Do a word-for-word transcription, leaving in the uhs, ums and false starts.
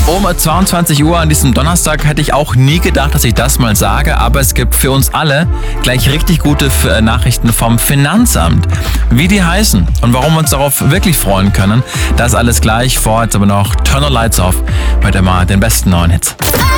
Um zweiundzwanzig Uhr an diesem Donnerstag hätte ich auch nie gedacht, dass ich das mal sage, aber es gibt für uns alle gleich richtig gute Nachrichten vom Finanzamt. Wie die heißen und warum wir uns darauf wirklich freuen können, das alles gleich. Vor jetzt aber noch Turn the Lights Off bei der Mal den besten neuen Hits.